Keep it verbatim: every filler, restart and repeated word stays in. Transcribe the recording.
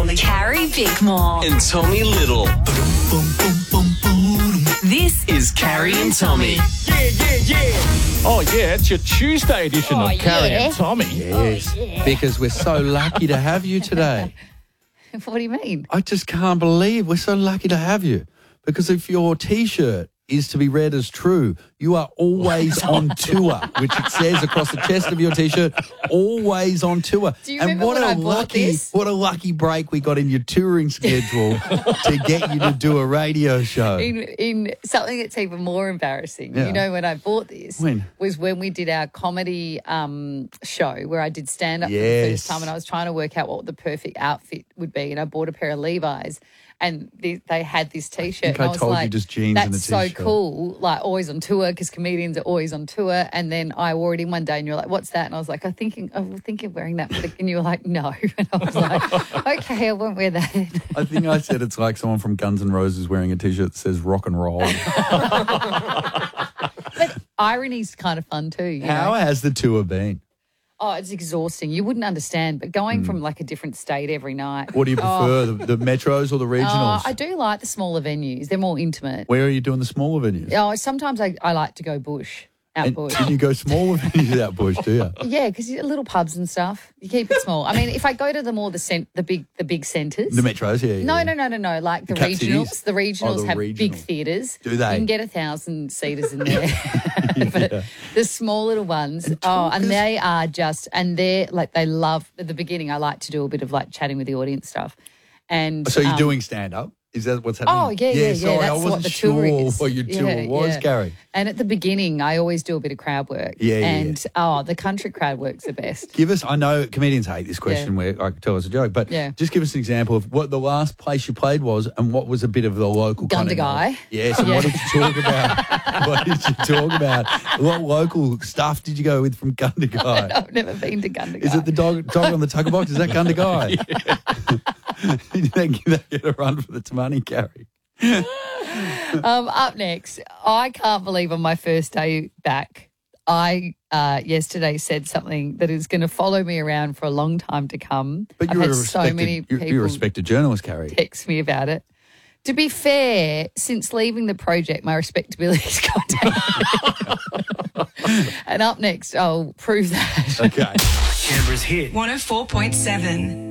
Tommy. Carrie Bickmore. And Tommy Little. This is Carrie and Tommy. Yeah, yeah, yeah. Oh, yeah, it's your Tuesday edition Oh, of Carrie yeah. and Tommy. Yes, because we're so lucky to have you today. What do you mean? I just can't believe we're so lucky to have you. Because if your T-shirt is to be read as true, you are always on tour, which it says across the chest of your T-shirt, always on tour. Do you and remember what when a I bought lucky, this? what a lucky break we got in your touring schedule to get you to do a radio show. In in something that's even more embarrassing, Yeah. you know, when I bought this When? was when we did our comedy um, show where I did stand up for the Yes. first time, and I was trying to work out what the perfect outfit would be, and I bought a pair of Levi's. And they, they had this T-shirt. think and I I was told you like, just jeans that's and a so T-shirt." cool. Like, always on tour, because comedians are always on tour. And then I wore it in one day, and you're like, what's that? And I was like, I think I was thinking of wearing that. For the, and you were like, no. And I was like, okay, I won't wear that. I think I said it's like someone from Guns N' Roses wearing a T-shirt that says rock and roll. But irony's kind of fun too. You How know? has the tour been? Oh, it's exhausting. You wouldn't understand. But going from like a different state every night. What do you prefer, the, the metros or the Oh, regionals? I do like the smaller venues. They're more intimate. Where are you doing the smaller venues? Oh, sometimes I, I like to go bush, out And, bush. and you go smaller venues out bush, do you? Yeah, because little pubs and stuff. You keep it small. I mean, if I go to the more the cent- the big the big centres. The metros, yeah. yeah. No, no, no, no, no. Like the, The cap regionals. cities? The regionals Oh, the have big regional. theatres. Do they? You can get a thousand seaters in there. But Yeah. the small little ones, oh, and they are just, and they're like, they love, at the beginning, I like to do a bit of like chatting with the audience stuff. And So you're um, doing stand-up? Is that what's happening? Oh, yeah, yeah, yeah. Sorry, That's I wasn't what the sure tour is. what your tour Yeah, was, yeah. Gary. And at the beginning, I always do a bit of crowd work. Yeah, yeah, And, oh, the country crowd work's the best. Give us, I know comedians hate this question Yeah. where I could tell us a joke, but Yeah. just give us an example of what the last place you played was and what was a bit of the local kind of Gundagai. noise. Yes, and what Yeah. did you talk about? What did you talk about? What local stuff did you go with from Gundagai? I've never been to Gundagai. Is it the dog dog on the tugger box? Is that Gundagai? Did they give that get a run for the money, Gary? Um, up next, I can't believe on my first day back, I uh, yesterday said something that is going to follow me around for a long time to come. But I've you're had a so respected, many you're, people you're a respected journalist, Gary. text me about it. To be fair, since leaving the project, my respectability's gone down. And up next, I'll prove that. Okay. Canberra's hit. one oh four point seven.